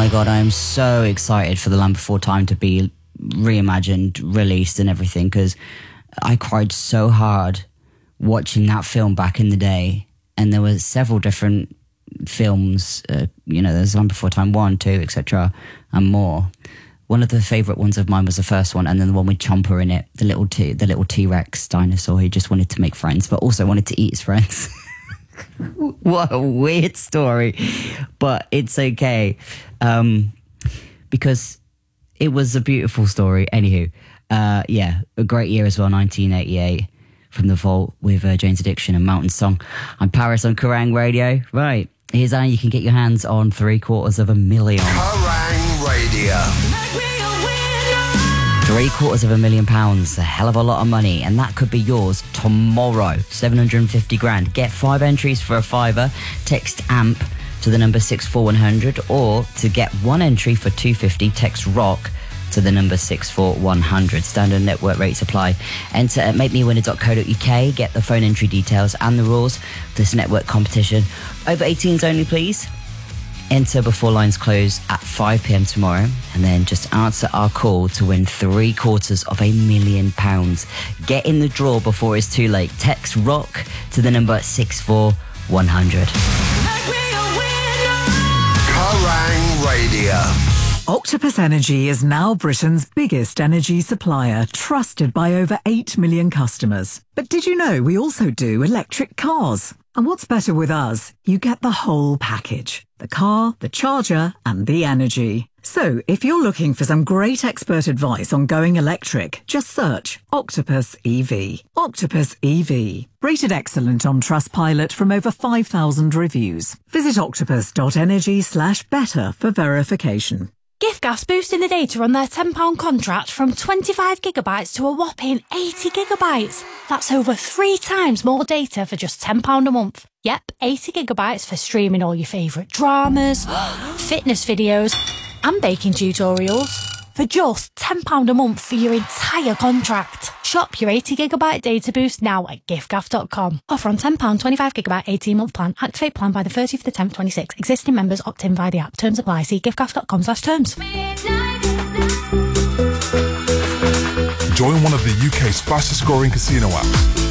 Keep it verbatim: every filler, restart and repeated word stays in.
my God, I'm so excited for The Land Before Time to be reimagined, released and everything, because I cried so hard watching that film back in the day. And there were several different films, uh, you know, there's Land Before Time one, two, et cetera, and more. One of the favourite ones of mine was the first one, and then the one with Chomper in it, the little T, the little T-Rex dinosaur who just wanted to make friends, but also wanted to eat his friends. What a weird story, but it's okay, um, because it was a beautiful story. Anywho, uh, yeah, a great year as well, nineteen eighty-eight. From the Vault with uh, Jane's Addiction and Mountain Song. I'm Paris on Kerrang Radio. Right, here's how you can get your hands on three quarters of a million. Kerrang Radio. Three quarters of a million pounds, a hell of a lot of money, and that could be yours tomorrow. seven hundred fifty grand. Get five entries for a fiver. Text AMP to the number six four one hundred, or to get one entry for two fifty, text ROCK to the number six four one hundred. Standard network rates apply. Enter at make me winner dot co dot uk. Get the phone entry details and the rules of this network competition. Over eighteens only, please. Enter before lines close at five p.m. tomorrow, and then just answer our call to win three quarters of a million pounds. Get in the draw before it's too late. Text ROCK to the number six four one hundred. Kerrang Radio. Octopus Energy is now Britain's biggest energy supplier, trusted by over eight million customers. But did you know we also do electric cars? And what's better with us? You get the whole package. The car, the charger, and the energy. So, if you're looking for some great expert advice on going electric, just search Octopus E V. Octopus E V. Rated excellent on Trustpilot from over five thousand reviews. Visit octopus.energy slash better for verification. Giftgas boosting the data on their ten pound contract from twenty-five gigabytes to a whopping eighty gigabytes. That's over three times more data for just ten pounds a month. Yep, eighty gigabytes for streaming all your favourite dramas, fitness videos and baking tutorials for just ten pounds a month for your entire contract. Shop your eighty gigabyte data boost now at giftgaff dot com. Offer on ten pounds twenty-five gigabyte eighteen month plan. Activate plan by the thirtieth of the tenth twenty-six. Existing members opt in via the app. Terms apply. See giftgaff dot com slash terms. Join one of the U K's fastest growing casino apps